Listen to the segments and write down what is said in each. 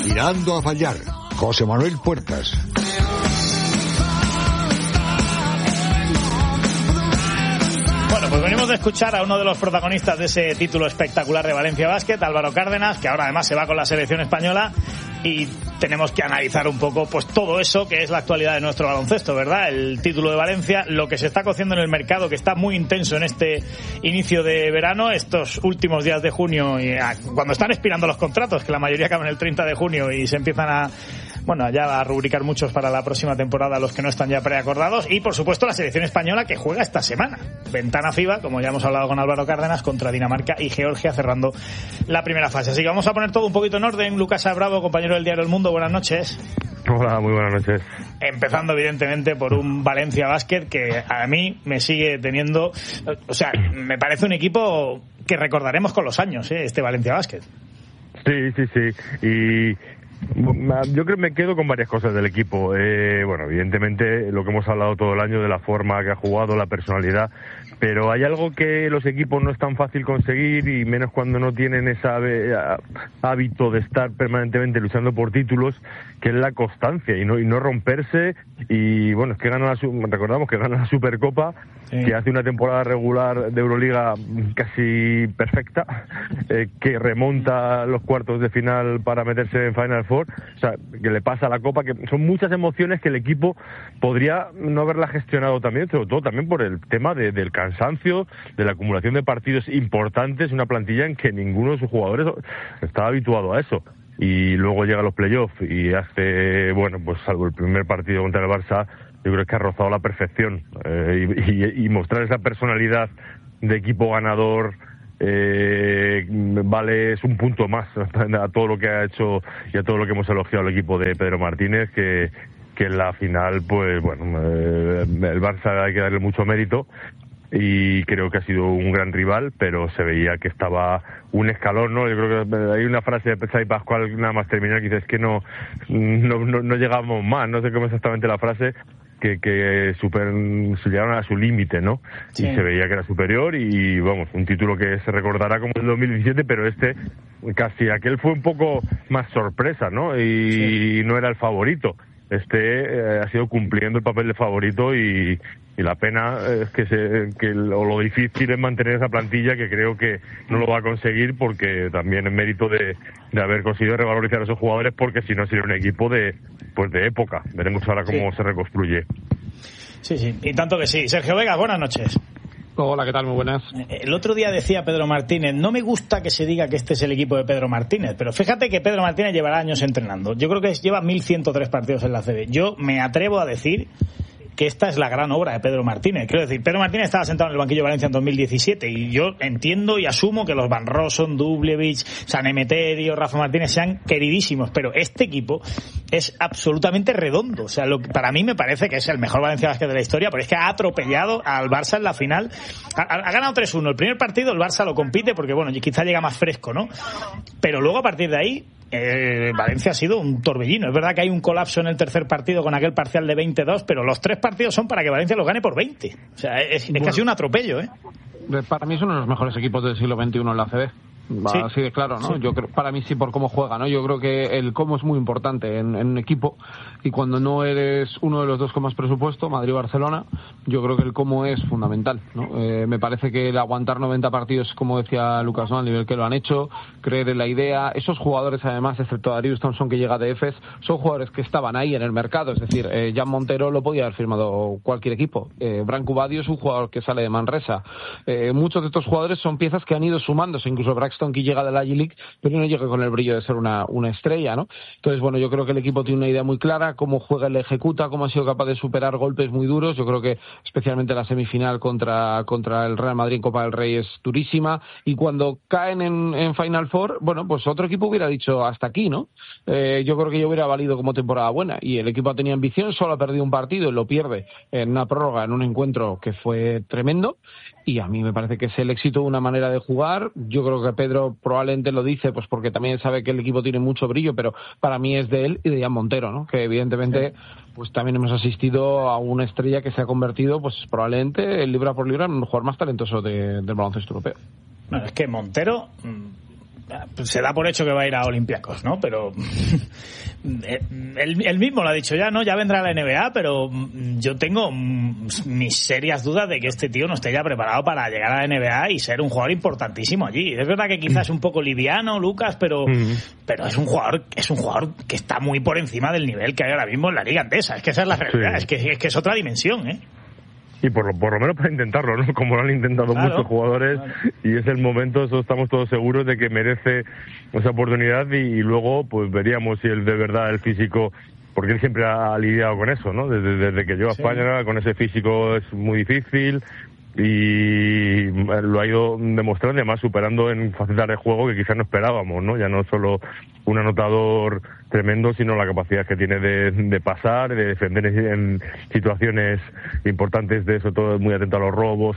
Tirando a fallar, José Manuel Puertas. Bueno, pues venimos de escuchar a uno de los protagonistas de ese título espectacular de Valencia Basket, Álvaro Cárdenas, que ahora además se va con la selección española, y tenemos que analizar un poco pues todo eso que es la actualidad de nuestro baloncesto, ¿verdad? El título de Valencia, lo que se está cociendo en el mercado, que está muy intenso en este inicio de verano, estos últimos días de junio, y cuando están expirando los contratos, que la mayoría acaban el 30 de junio y se empiezan ya a rubricar muchos para la próxima temporada, los que no están ya preacordados, y por supuesto la selección española que juega esta semana, ventana FIBA, como ya hemos hablado con Álvaro Cárdenas, contra Dinamarca y Georgia, cerrando la primera fase. Así que vamos a poner todo un poquito en orden. Lucas Abravo, compañero del diario El Mundo, buenas noches. Hola, muy buenas noches. Empezando evidentemente por un Valencia Basket que a mí me sigue teniendo, me parece un equipo que recordaremos con los años, este Valencia Basket. Sí, y yo creo que me quedo con varias cosas del equipo. Evidentemente lo que hemos hablado todo el año de la forma que ha jugado, la personalidad, pero hay algo que los equipos no es tan fácil conseguir, y menos cuando no tienen ese hábito de estar permanentemente luchando por títulos, que es la constancia y no romperse. Y bueno, es que recordamos que gana la Supercopa, sí, que hace una temporada regular de Euroliga casi perfecta, que remonta los cuartos de final para meterse en Final Four, que le pasa a la Copa, que son muchas emociones que el equipo podría no haberla gestionado también, sobre todo también por el tema del cansancio, de la acumulación de partidos importantes, una plantilla en que ninguno de sus jugadores estaba habituado a eso. Y luego llega a los playoffs y hace, salvo el primer partido contra el Barça, yo creo que ha rozado la perfección, y mostrar esa personalidad de equipo ganador es un punto más a todo lo que ha hecho y a todo lo que hemos elogiado al equipo de Pedro Martínez, que en la final el Barça hay que darle mucho mérito, y creo que ha sido un gran rival, pero se veía que estaba un escalón, ¿no? Yo creo que hay una frase de Xavi Pascual, nada más terminar, que dice, es que no llegamos más, no sé cómo exactamente la frase, que se llegaron a su límite, ¿no? Sí. Y se veía que era superior, y un título que se recordará como el 2017, pero aquel fue un poco más sorpresa, ¿no? Y sí, no era el favorito. Ha sido cumpliendo el papel de favorito, y la pena es que lo difícil es mantener esa plantilla, que creo que no lo va a conseguir, porque también es mérito de haber conseguido revalorizar a esos jugadores, porque si no sería un equipo de época. Veremos ahora cómo se reconstruye. Sí, y tanto que sí. Sergio Vega, buenas noches. Hola, ¿qué tal? Muy buenas. El otro día decía Pedro Martínez, no me gusta que se diga que este es el equipo de Pedro Martínez, pero fíjate que Pedro Martínez llevará años entrenando. Yo creo que lleva 1.103 partidos en la CB. Yo me atrevo a decir que esta es la gran obra de Pedro Martínez. Quiero decir, Pedro Martínez estaba sentado en el banquillo de Valencia en 2017, y yo entiendo y asumo que los Van Rossum, Dubljevic, San Emeterio, Rafa Martínez sean queridísimos, pero este equipo es absolutamente redondo. Para mí me parece que es el mejor Valencia Basket de la historia, pero es que ha atropellado al Barça en la final. Ha ganado 3-1. El primer partido el Barça lo compite porque, quizá llega más fresco, ¿no? Pero luego a partir de ahí Valencia ha sido un torbellino. Es verdad que hay un colapso en el tercer partido con aquel parcial de 20-2, pero los tres partidos son para que Valencia los gane por 20. Es casi un atropello, ¿eh? Para mí es uno de los mejores equipos del siglo XXI en la ACB. Sí. Así de claro, ¿no? Sí. Yo creo, para mí sí, por cómo juega, ¿no? Yo creo que el cómo es muy importante en un equipo, y cuando no eres uno de los dos con más presupuesto, Madrid o Barcelona, yo creo que el cómo es fundamental, ¿no? Me parece que el aguantar 90 partidos, como decía Lucas, ¿no? Al nivel que lo han hecho, creer en la idea, esos jugadores además, excepto Darius Thompson, que llega de EFES, son jugadores que estaban ahí en el mercado, es decir, Jan Montero lo podía haber firmado cualquier equipo, Branco Badio es un jugador que sale de Manresa, muchos de estos jugadores son piezas que han ido sumándose, incluso Braxton, que llega de la G-League, pero no llega con el brillo de ser una estrella, ¿no? Entonces, yo creo que el equipo tiene una idea muy clara, cómo juega, le ejecuta, cómo ha sido capaz de superar golpes muy duros. Yo creo que especialmente la semifinal contra el Real Madrid en Copa del Rey es durísima, y cuando caen en Final Four, pues otro equipo hubiera dicho hasta aquí, ¿no? Yo creo que yo hubiera valido como temporada buena, y el equipo ha tenido ambición, solo ha perdido un partido y lo pierde en una prórroga, en un encuentro que fue tremendo, y a mí me parece que es el éxito de una manera de jugar. Yo creo que Pedro probablemente lo dice pues porque también sabe que el equipo tiene mucho brillo, pero para mí es de él y de Jan Montero, ¿no? Que evidentemente pues también hemos asistido a una estrella que se ha convertido pues probablemente libra por libra en el jugador más talentoso del baloncesto europeo. Bueno, es que Montero se da por hecho que va a ir a Olympiacos, ¿no? Pero él mismo lo ha dicho ya, ¿no? Ya vendrá la NBA, pero yo tengo mis serias dudas de que este tío no esté ya preparado para llegar a la NBA y ser un jugador importantísimo allí. Es verdad que quizás es un poco liviano, Lucas, pero es un jugador que está muy por encima del nivel que hay ahora mismo en la Liga Andesa. Es que esa es la realidad, es que es otra dimensión, ¿eh? Y por lo menos para intentarlo, ¿no? Como lo han intentado muchos jugadores, y es el momento, eso estamos todos seguros de que merece esa oportunidad, y luego pues veríamos si el de verdad el físico, porque él siempre ha lidiado con eso, ¿no? Desde que llegó a España, con ese físico es muy difícil, y lo ha ido demostrando, además superando en facetas de juego que quizás no esperábamos, ¿no? Ya no solo un anotador tremendo, sino la capacidad que tiene de pasar, de defender en situaciones importantes, de eso todo, muy atento a los robos,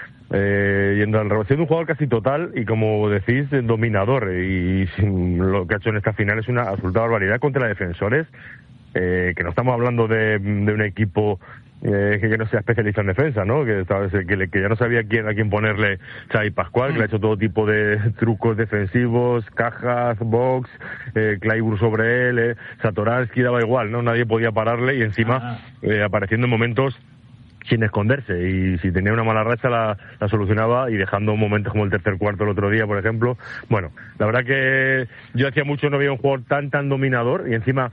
yendo al rebote, siendo un jugador casi total y, como decís, dominador, y lo que ha hecho en esta final es una absoluta barbaridad contra defensores, que no estamos hablando de un equipo que no sea especialista en defensa, ¿no? Que ya no sabía a quién ponerle Xavi Pascual, que le ha hecho todo tipo de trucos defensivos, cajas, box, Clyburn sobre él, Satoransky, daba igual, ¿no? Nadie podía pararle, y encima apareciendo en momentos sin esconderse, y si tenía una mala racha la solucionaba, y dejando momentos como el tercer cuarto el otro día, por ejemplo. Bueno, la verdad que yo hacía mucho no había un jugador tan dominador, y encima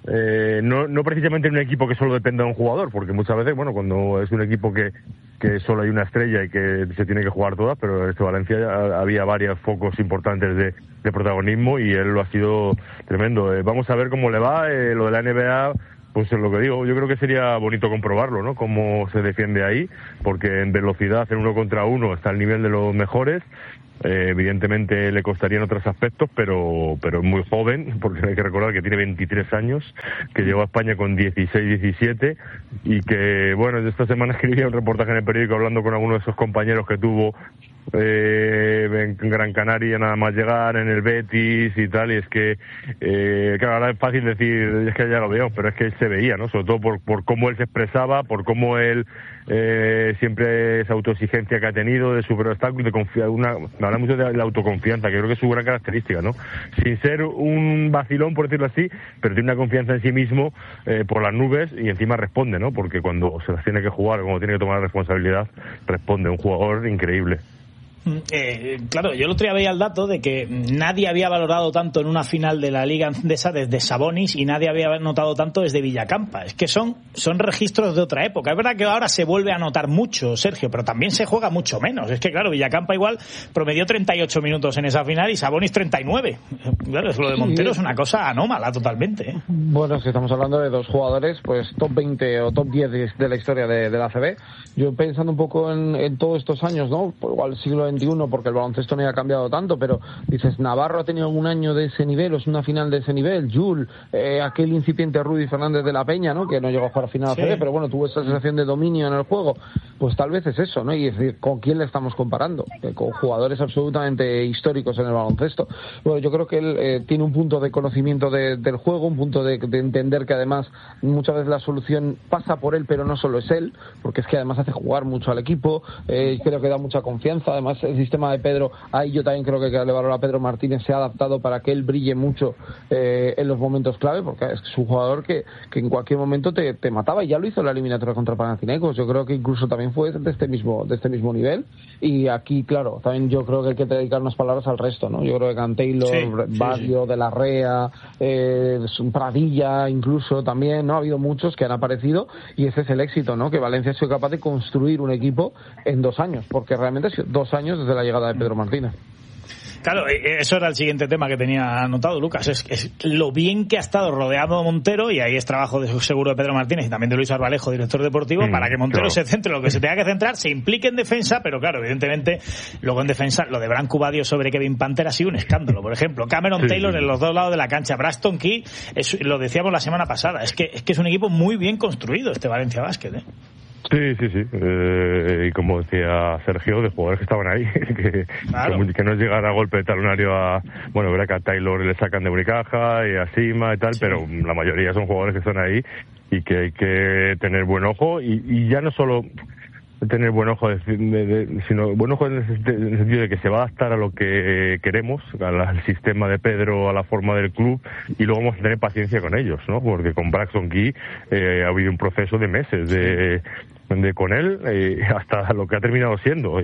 no precisamente en un equipo que solo dependa de un jugador, porque muchas veces, bueno, cuando es un equipo que solo hay una estrella y que se tiene que jugar todas, pero en este Valencia había varios focos importantes de protagonismo, y él lo ha sido tremendo. Vamos a ver cómo le va lo de la NBA. Pues es lo que digo, yo creo que sería bonito comprobarlo, ¿no? Cómo se defiende ahí, porque en velocidad, en 1 contra 1, está al nivel de los mejores. Evidentemente le costaría en otros aspectos, pero es muy joven, porque hay que recordar que tiene 23 años, que llegó a España con 16, 17, y que, bueno, esta semana escribía un reportaje en el periódico hablando con algunos de esos compañeros que tuvo en Gran Canaria nada más llegar, en el Betis y tal, y es que claro, ahora es fácil decir, es que ya lo veo, pero es que él se veía, ¿no? Sobre todo por cómo él se expresaba, por cómo él siempre esa autoexigencia que ha tenido de superar obstáculos, habla mucho de la autoconfianza, que creo que es su gran característica, ¿no? Sin ser un vacilón, por decirlo así, pero tiene una confianza en sí mismo por las nubes, y encima responde, ¿no? Porque cuando se las tiene que jugar, cuando tiene que tomar la responsabilidad, responde. Un jugador increíble. Claro, yo el otro día veía el dato de que nadie había valorado tanto en una final de la Liga Andesa desde Sabonis, y nadie había notado tanto desde Villacampa. Es que son registros de otra época. Es verdad que ahora se vuelve a notar mucho, Sergio, pero también se juega mucho menos. Es que claro, Villacampa igual promedió 38 minutos en esa final y Sabonis 39. Claro, lo de Montero es una cosa anómala totalmente, ¿eh? Bueno, es que estamos hablando de dos jugadores, pues top 20 o top 10 de la historia de la ACB. Yo pensando un poco en todos estos años, ¿no? Pues igual siglo XXI, porque el baloncesto no ha cambiado tanto, pero dices, Navarro ha tenido algún año de ese nivel, o es una final de ese nivel, Jul, aquel incipiente Rudy Fernández de la Peña, ¿no? Que no llegó a jugar a final de ACB, pero bueno, tuvo esa sensación de dominio en el juego. Pues tal vez es eso, ¿no? Y es decir, ¿con quién le estamos comparando? Con jugadores absolutamente históricos en el baloncesto. Bueno, yo creo que él tiene un punto de conocimiento del juego, un punto de entender que además muchas veces la solución pasa por él, pero no solo es él, porque es que además hace jugar mucho al equipo, creo que da mucha confianza. Además, el sistema de Pedro, ahí yo también creo que le valora a Pedro Martínez, se ha adaptado para que él brille mucho en los momentos clave, porque es un jugador que en cualquier momento te mataba, y ya lo hizo en la eliminatoria contra Panathinaikos. Yo creo que incluso también fue de este mismo nivel, y aquí, claro, también yo creo que hay que dedicar unas palabras al resto, ¿no? Yo creo que Can Taylor, Barrio, De la Rea, Pradilla incluso también, ¿no? Ha habido muchos que han aparecido, y ese es el éxito, ¿no? Que Valencia ha sido capaz de construir un equipo en 2 años, porque realmente ha sido 2 años desde la llegada de Pedro Martínez. Claro, eso era el siguiente tema que tenía anotado, Lucas, es lo bien que ha estado rodeado Montero, y ahí es trabajo seguro de Pedro Martínez y también de Luis Arbalejo, director deportivo, para que Montero se centre en lo que se tenga que centrar, se implique en defensa, pero claro, evidentemente, luego en defensa, lo de Branco Badio sobre Kevin Panther ha sido un escándalo. Por ejemplo, Cameron Taylor en los dos lados de la cancha, Braxton Key, lo decíamos la semana pasada, es que es un equipo muy bien construido este Valencia Basket, ¿eh? Sí. Y como decía Sergio, de jugadores que estaban ahí, que no llegan a golpe de talonario bueno, verá que a Taylor le sacan de Unicaja y a Sima y tal, pero la mayoría son jugadores que están ahí y que hay que tener buen ojo, y ya no solo tener buen ojo, sino buen ojo en el sentido de que se va a adaptar a lo que queremos, al sistema de Pedro, a la forma del club, y luego vamos a tener paciencia con ellos, ¿no? Porque con Braxton Key ha habido un proceso de meses de con él hasta lo que ha terminado siendo,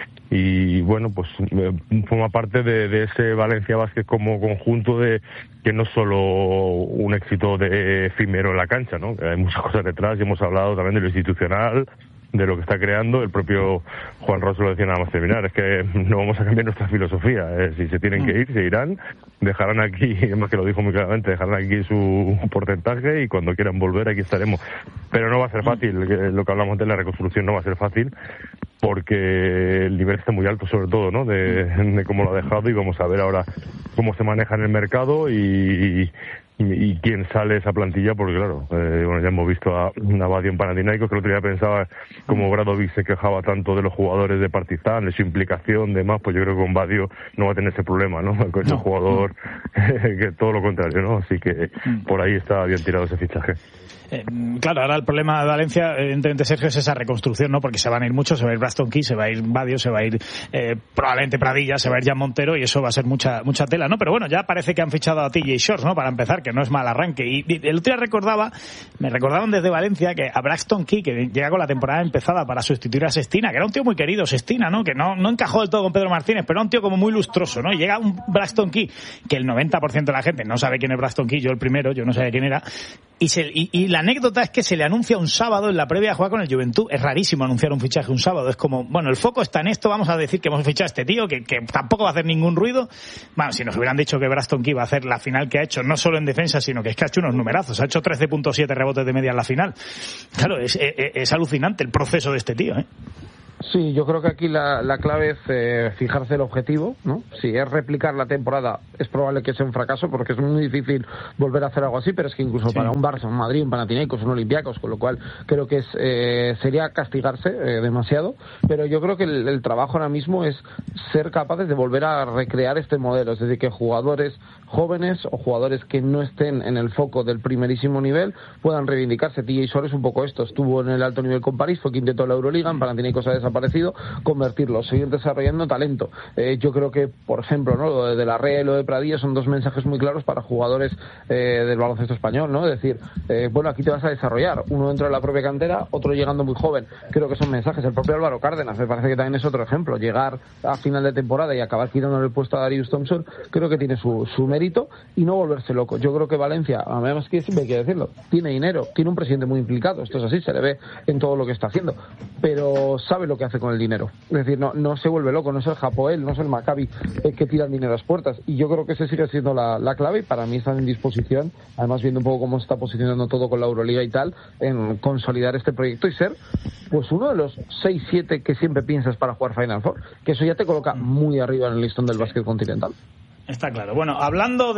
y bueno, pues forma parte de ese Valencia Basket como conjunto, de que no es solo un éxito de efímero en la cancha, ¿no? Hay muchas cosas detrás, y hemos hablado también de lo institucional, de lo que está creando. El propio Juan Ross lo decía nada más terminar, es que no vamos a cambiar nuestra filosofía, si se tienen que ir, se irán, dejarán aquí, además que lo dijo muy claramente, dejarán aquí su porcentaje, y cuando quieran volver aquí estaremos. Pero no va a ser fácil, lo que hablamos de la reconstrucción no va a ser fácil, porque el nivel está muy alto, sobre todo, ¿no? De cómo lo ha dejado, y vamos a ver ahora cómo se maneja en el mercado y quién sale esa plantilla, porque claro, bueno, ya hemos visto a Badio en Panathinaikos, que el otro día pensaba como Bradovic se quejaba tanto de los jugadores de Partizan, de su implicación, demás, pues yo creo que con Badio no va a tener ese problema, ¿no? Con ese jugador que todo lo contrario, ¿no? Así que por ahí está bien tirado ese fichaje. Claro, ahora el problema de Valencia, evidentemente, Sergio, es esa reconstrucción, ¿no? Porque se van a ir muchos, se va a ir Braxton Key, se va a ir Badio, se va a ir probablemente Pradilla, se va a ir Jan Montero, y eso va a ser mucha tela, ¿no? Pero bueno, ya parece que han fichado a TJ Shorts, ¿no? Para empezar, que no es mal arranque. Y el otro día me recordaban desde Valencia que a Braxton Key, que llega con la temporada empezada para sustituir a Sestina, que era un tío muy querido, Sestina, ¿no? Que no encajó del todo con Pedro Martínez, pero era un tío como muy lustroso, ¿no? Y llega un Braxton Key, que el 90% de la gente no sabe quién es Braxton Key, yo el primero, yo no sabía quién era, y la anécdota es que se le anuncia un sábado en la previa a jugar con el Juventud. Es rarísimo anunciar un fichaje un sábado, es como, bueno, el foco está en esto, vamos a decir que hemos fichado a este tío, que tampoco va a hacer ningún ruido. Bueno, si nos hubieran dicho que Braxton Key va a hacer la final que ha hecho, no solo en defensa, sino que es que ha hecho unos numerazos, ha hecho 13.7 rebotes de media en la final. Claro, es alucinante el proceso de este tío, ¿eh? Sí, yo creo que aquí la clave es fijarse el objetivo, ¿no? Si es replicar la temporada, es probable que sea un fracaso, porque es muy difícil volver a hacer algo así, pero es que incluso para un Barça, un Madrid, un Panathinaikos, un Olympiacos, con lo cual creo que sería castigarse demasiado, pero yo creo que el trabajo ahora mismo es ser capaces de volver a recrear este modelo, es decir, que jugadores jóvenes o jugadores que no estén en el foco del primerísimo nivel puedan reivindicarse. TJ Shorts un poco esto, estuvo en el alto nivel con París, fue quinteto de la Euroliga, en Panathinaikos ha desaparecido, convertirlo, seguir desarrollando talento. Yo creo que, por ejemplo, ¿no? Lo de la Red, lo de Pradilla son dos mensajes muy claros para jugadores del baloncesto español, ¿no? Es decir, bueno, aquí te vas a desarrollar, uno dentro de la propia cantera, otro llegando muy joven. Creo que son mensajes. El propio Álvaro Cárdenas me parece que también es otro ejemplo, llegar a final de temporada y acabar quitándole el puesto a Darius Thompson, creo que tiene su mérito, y no volverse loco. Yo creo que Valencia, además que siempre hay que decirlo, tiene dinero, tiene un presidente muy implicado, esto es así, se le ve en todo lo que está haciendo, pero sabe lo que hace con el dinero. Es decir, no se vuelve loco, no es el Hapoel, no es el Maccabi que tira el dinero a las puertas, y yo creo que ese sigue siendo la clave, y para mí están en disposición, además viendo un poco cómo se está posicionando todo con la Euroliga y tal, en consolidar este proyecto y ser pues uno de los 6-7 que siempre piensas para jugar Final Four, que eso ya te coloca muy arriba en el listón del básquet continental. Está claro. Bueno, hablando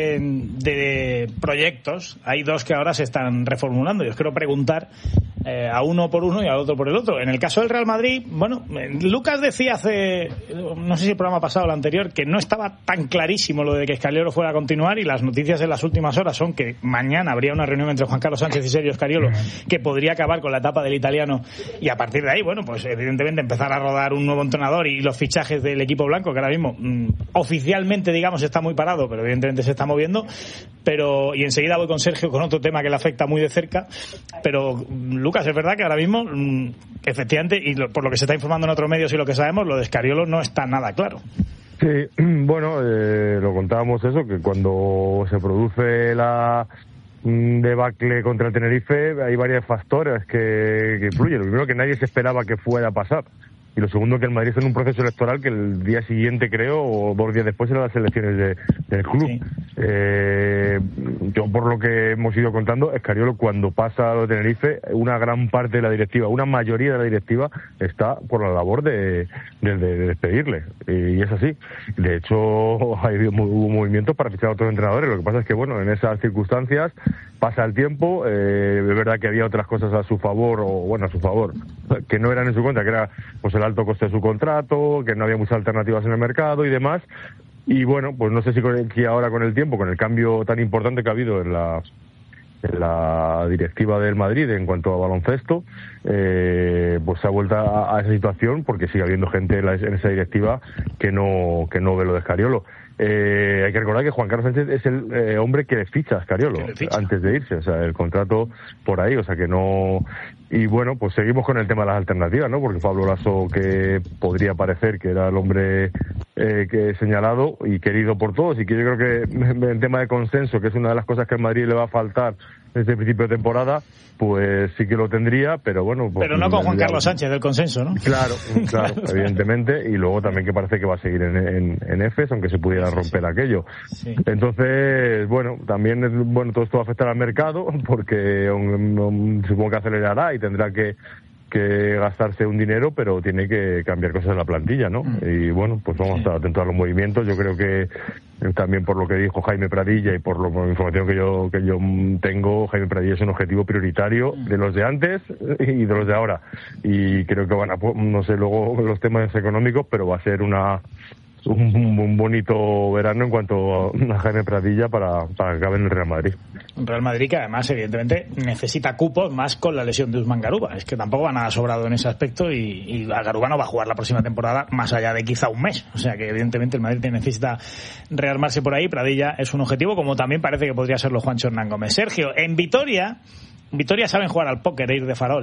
de proyectos, hay dos que ahora se están reformulando. Yo os quiero preguntar a uno por uno y al otro por el otro. En el caso del Real Madrid, bueno, Lucas decía hace, no sé si el programa pasado o el anterior, que no estaba tan clarísimo lo de que Scariolo fuera a continuar, y las noticias en las últimas horas son que mañana habría una reunión entre Juan Carlos Sánchez y Sergio Scariolo que podría acabar con la etapa del italiano, y a partir de ahí, bueno, pues evidentemente empezar a rodar un nuevo entrenador y los fichajes del equipo blanco, que ahora mismo oficialmente, digamos, está muy parado, pero evidentemente se está moviendo. Y enseguida voy con Sergio con otro tema que le afecta muy de cerca. Pero Lucas, es verdad que ahora mismo efectivamente, y por lo que se está informando en otros medios y lo que sabemos, lo de Scariolo no está nada claro. Sí, bueno, lo contábamos eso, que cuando se produce la debacle contra el Tenerife hay varios factores que influyen. Lo primero, que nadie se esperaba que fuera a pasar. Y lo segundo, que el Madrid está en un proceso electoral que el día siguiente, creo, o 2 días después, eran las elecciones del club. Sí. Yo, por lo que hemos ido contando, Scariolo, cuando pasa a lo de Tenerife, una gran parte de la directiva, una mayoría de la directiva, está por la labor de despedirle. Y es así. De hecho, hubo movimientos para fichar a otros entrenadores. Lo que pasa es que, bueno, en esas circunstancias pasa el tiempo. Es verdad que había otras cosas a su favor, que no eran en su cuenta, que era pues el alto coste de su contrato, que no había muchas alternativas en el mercado y demás. Y bueno, pues no sé si ahora con el tiempo, con el cambio tan importante que ha habido en la directiva del Madrid en cuanto a baloncesto, pues se ha vuelto a esa situación porque sigue habiendo gente en esa directiva que no ve lo de Scariolo. Hay que recordar que Juan Carlos Sánchez es el hombre que ficha a Scariolo antes de irse, o sea, el contrato por ahí, o sea que no. Y bueno, pues seguimos con el tema de las alternativas, ¿no? Porque Pablo Laso, que podría parecer que era el hombre que he señalado y querido por todos, y que yo creo que en tema de consenso, que es una de las cosas que al Madrid le va a faltar desde el principio de temporada, pues sí que lo tendría, pero bueno. Pues, pero no con Juan Carlos Sánchez del consenso, ¿no? Claro, evidentemente, y luego también que parece que va a seguir en EFES, aunque se pudiera romper aquello. Sí. Entonces, bueno, también todo esto va a afectar al mercado, porque supongo que acelerará y tendrá que gastarse un dinero, pero tiene que cambiar cosas en la plantilla, ¿no? Y bueno, pues vamos a estar atentos a los movimientos. Yo creo que también por lo que dijo Jaime Pradilla y por la información que yo tengo, Jaime Pradilla es un objetivo prioritario de los de antes y de los de ahora. Y creo que van a, no sé luego los temas económicos, pero va a ser un bonito verano en cuanto a Jaime Pradilla para que acabe en el Real Madrid. Un Real Madrid que además evidentemente necesita cupos más con la lesión de Usman Garuba. Es que tampoco va nada sobrado en ese aspecto y Garuba no va a jugar la próxima temporada más allá de quizá un mes. O sea que evidentemente el Madrid necesita rearmarse por ahí. Pradilla es un objetivo, como también parece que podría serlo Juancho Hernán Gómez. Sergio, en Vitoria saben jugar al póker e ir de farol,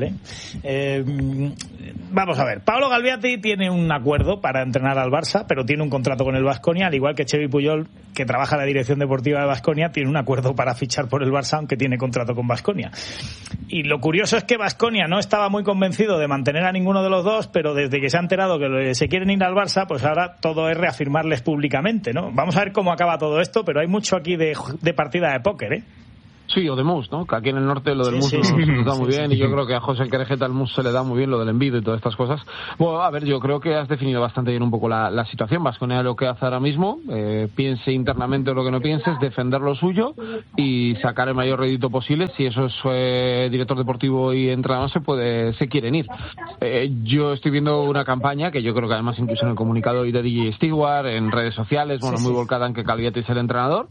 vamos a ver, Pablo Galbiati tiene un acuerdo para entrenar al Barça, pero tiene un contrato con el Baskonia, al igual que Xevi Puyol, que trabaja en la dirección deportiva de Baskonia, tiene un acuerdo para fichar por el Barça, aunque tiene contrato con Baskonia. Y lo curioso es que Baskonia no estaba muy convencido de mantener a ninguno de los dos, pero desde que se ha enterado que se quieren ir al Barça, pues ahora todo es reafirmarles públicamente, ¿no? Vamos a ver cómo acaba todo esto, pero hay mucho aquí de partida de póker, Sí, o de mus, ¿no? Que aquí en el norte lo del mus nos da muy bien y yo creo que a José Querejeta el mus se le da muy bien lo del envido y todas estas cosas. Bueno, a ver, yo creo que has definido bastante bien un poco la situación. Baskonia lo que hace ahora mismo, piense internamente lo que no pienses, defender lo suyo y sacar el mayor rédito posible. Si eso es director deportivo y entrenador se quieren ir. Yo estoy viendo una campaña que yo creo que además incluso en el comunicado hoy de DJ Stewart, en redes sociales, muy volcada en que Galbiati es el entrenador.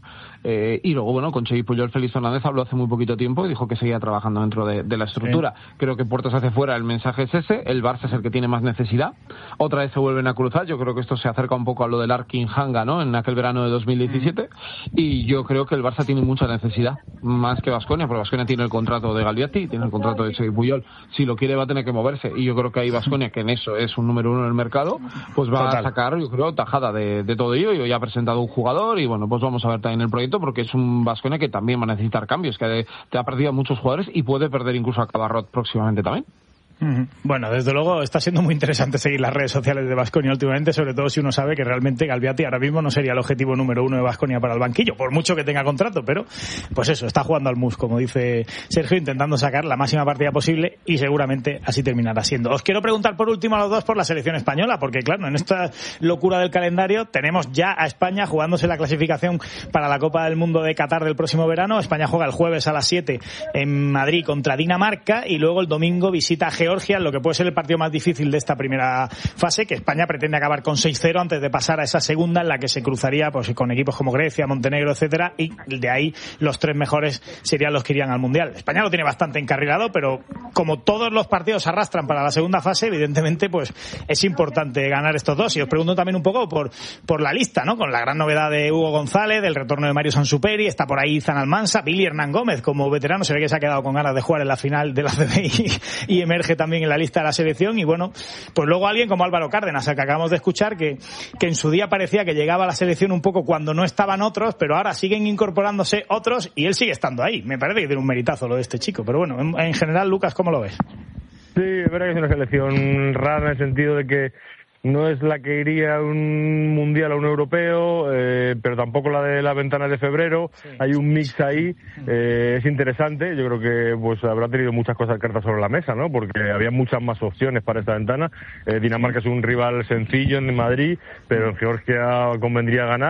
Y luego, bueno, con Xevi Puyol, Félix Fernández habló hace muy poquito tiempo y dijo que seguía trabajando dentro de la estructura. Creo que puertas hacia fuera el mensaje es ese, el Barça es el que tiene más necesidad. Otra vez se vuelven a cruzar, yo creo que esto se acerca un poco a lo del Arkin Hanga, ¿no? En aquel verano de 2017, y yo creo que el Barça tiene mucha necesidad, más que Baskonia, porque Baskonia tiene el contrato de Galbiati, tiene el contrato de Xevi Puyol, si lo quiere va a tener que moverse, y yo creo que ahí Baskonia, que en eso es un número uno en el mercado, pues va a sacar, yo creo, tajada de todo ello, y hoy ha presentado un jugador, y bueno, pues vamos a ver también el proyecto, porque es un Baskonia que también va a necesitar cambios, que te ha perdido a muchos jugadores y puede perder incluso a Cabarrot próximamente también. Bueno, desde luego está siendo muy interesante seguir las redes sociales de Baskonia últimamente, sobre todo si uno sabe que realmente Galbiati ahora mismo no sería el objetivo número uno de Baskonia para el banquillo, por mucho que tenga contrato, pero pues eso, está jugando al mus, como dice Sergio, intentando sacar la máxima partida posible y seguramente así terminará siendo. Os quiero preguntar por último a los dos por la selección española, porque claro, en esta locura del calendario tenemos ya a España jugándose la clasificación para la Copa del Mundo de Qatar del próximo verano. España juega el jueves a las 7 en Madrid contra Dinamarca y luego el domingo visita a Georgia, lo que puede ser el partido más difícil de esta primera fase, que España pretende acabar con 6-0 antes de pasar a esa segunda, en la que se cruzaría pues con equipos como Grecia, Montenegro, etcétera, y de ahí los tres mejores serían los que irían al Mundial. España lo tiene bastante encarrilado, pero como todos los partidos arrastran para la segunda fase, evidentemente pues es importante ganar estos dos. Y os pregunto también un poco por la lista, ¿no? Con la gran novedad de Hugo González, del retorno de Mario Sansuperi, está por ahí Izan Almansa, Billy Hernán Gómez como veterano, se ve que se ha quedado con ganas de jugar en la final de la CB y emerge también en la lista de la selección. Y bueno, pues luego alguien como Álvaro Cárdenas, al que acabamos de escuchar, que en su día parecía que llegaba a la selección un poco cuando no estaban otros, pero ahora siguen incorporándose otros y él sigue estando ahí. Me parece que tiene un meritazo lo de este chico, pero bueno, en general, Lucas, ¿cómo lo ves? Sí, es verdad que es una selección rara en el sentido de que no es la que iría a un mundial o un europeo, pero tampoco la de la ventana de febrero. Sí. Hay un mix ahí, es interesante. Yo creo que pues habrá tenido muchas cartas sobre la mesa, ¿no? Porque había muchas más opciones para esta ventana. Dinamarca es un rival sencillo en Madrid, pero en Georgia convendría ganar.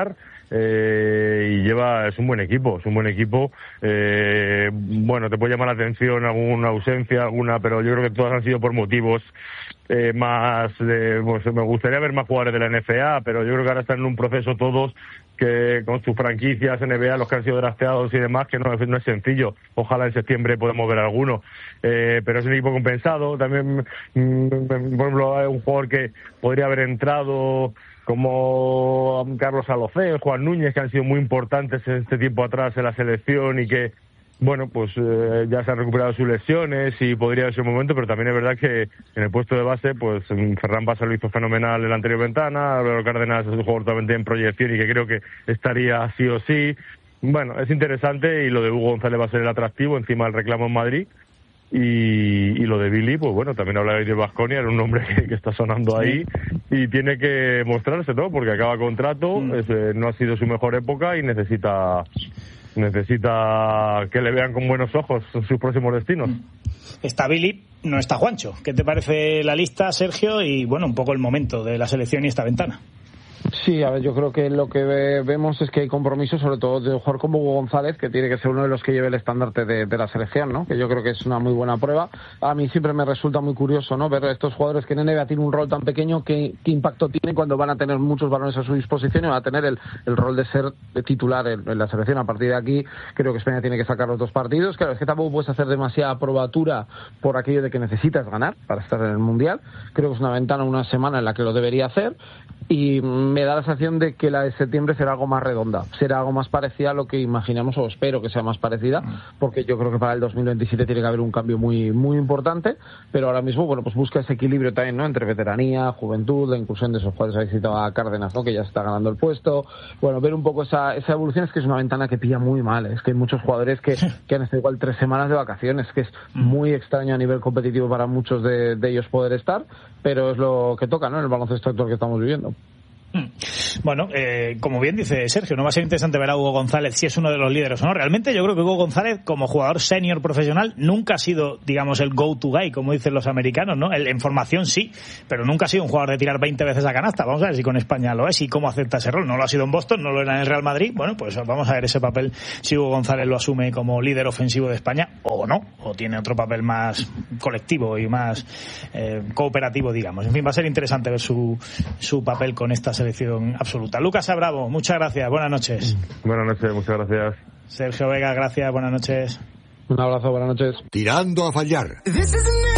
y es un buen equipo, bueno, te puede llamar la atención alguna ausencia, pero yo creo que todas han sido por motivos más pues me gustaría ver más jugadores de la NFA, pero yo creo que ahora están en un proceso todos que con sus franquicias NBA, los que han sido drafteados y demás, que no es sencillo. Ojalá en septiembre podamos ver alguno, pero es un equipo compensado. También, por ejemplo, hay un jugador que podría haber entrado como Carlos Alocén, Juan Núñez, que han sido muy importantes en este tiempo atrás en la selección y que bueno, pues ya se han recuperado sus lesiones y podría ser un momento, pero también es verdad que en el puesto de base, pues Ferran Bassa lo hizo fenomenal en la anterior ventana, Álvaro Cárdenas es un jugador totalmente en proyección y que creo que estaría sí o sí. Bueno, es interesante y lo de Hugo González va a ser el atractivo encima del reclamo en Madrid. Y lo de Billy, pues bueno, también habla de Baskonia, era un nombre que está sonando ahí y tiene que mostrarse, ¿no? Porque acaba contrato, no ha sido su mejor época y necesita que le vean con buenos ojos sus próximos destinos. Está Billy, no está Juancho. ¿Qué te parece la lista, Sergio? Y bueno, un poco el momento de la selección y esta ventana. Sí, a ver, yo creo que lo que vemos es que hay compromiso, sobre todo de un jugador como Hugo González, que tiene que ser uno de los que lleve el estandarte de la selección, ¿no? Que yo creo que es una muy buena prueba. A mí siempre me resulta muy curioso, ¿no? Ver a estos jugadores que en NBA tienen un rol tan pequeño, qué impacto tienen cuando van a tener muchos balones a su disposición y van a tener el rol de ser titular en la selección. A partir de aquí, creo que España tiene que sacar los 2 partidos. Claro, es que tampoco puedes hacer demasiada probatura por aquello de que necesitas ganar para estar en el Mundial. Creo que es una ventana, una semana en la que lo debería hacer. Y me da la sensación de que la de septiembre será algo más redonda, será algo más parecida a lo que imaginamos, o espero que sea más parecida, porque yo creo que para el 2027 tiene que haber un cambio muy muy importante, pero ahora mismo, bueno, pues busca ese equilibrio también, ¿no? Entre veteranía, juventud, la inclusión de esos jugadores. Habéis citado a Cárdenas, ¿no? Que ya está ganando el puesto. Bueno, ver un poco esa evolución. Es que es una ventana que pilla muy mal, es que hay muchos jugadores que han estado igual 3 semanas de vacaciones, que es muy extraño a nivel competitivo para muchos de ellos poder estar, pero es lo que toca, ¿no? En el baloncesto actual que estamos viviendo. Bueno, como bien dice Sergio, no va a ser interesante ver a Hugo González si es uno de los líderes o no. Realmente yo creo que Hugo González, como jugador senior profesional, nunca ha sido, digamos, el go-to guy, como dicen los americanos, ¿no? En formación sí, pero nunca ha sido un jugador de tirar 20 veces a canasta. Vamos a ver si con España lo es y cómo acepta ese rol. No lo ha sido en Boston, no lo era en el Real Madrid. Bueno, pues vamos a ver ese papel, si Hugo González lo asume como líder ofensivo de España o no, o tiene otro papel más colectivo y más cooperativo, digamos. En fin, va a ser interesante ver su papel con esta selección absoluta. Lucas Abravo, muchas gracias, buenas noches. Buenas noches, muchas gracias. Sergio Vega, gracias, buenas noches. Un abrazo, buenas noches. Tirando a fallar.